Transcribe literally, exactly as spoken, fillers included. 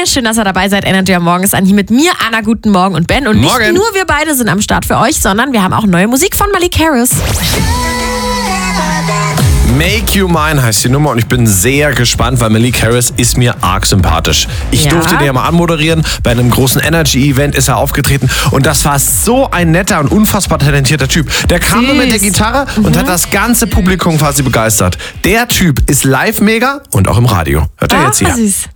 Hi, schön, dass ihr dabei seid. Energy am Morgen ist an hier mit mir, Anna, guten Morgen und Ben. Und nicht Morgen. nur wir beide sind am Start für euch, sondern wir haben auch neue Musik von Malik Harris. Make You Mine heißt die Nummer und ich bin sehr gespannt, weil Malik Harris ist mir arg sympathisch. Ich Ja. durfte den ja mal anmoderieren. Bei einem großen Energy-Event ist er aufgetreten und das war so ein netter und unfassbar talentierter Typ. Der kam Süß. nur mit der Gitarre und Mhm. hat das ganze Publikum quasi begeistert. Der Typ ist live mega und auch im Radio. Hört ihr Ah, jetzt hier. süß.